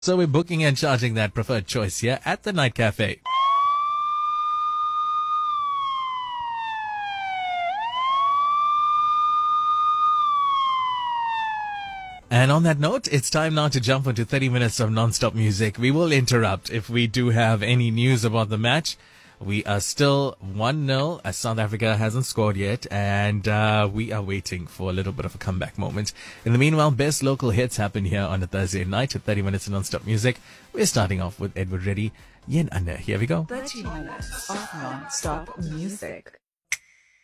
So we're booking and charging that preferred choice here at the Night Cafe. And on that note, it's time now to jump into 30 minutes of non-stop music. We will interrupt if we do have any news about the match. We are still 1-0 as South Africa hasn't scored yet, and we are waiting for a little bit of a comeback moment. In the meanwhile, best local hits happen here on a Thursday night at 30 minutes of non-stop music. We're starting off with Edward Reddy, Yen Anna. Here we go. 30 minutes of non-stop music.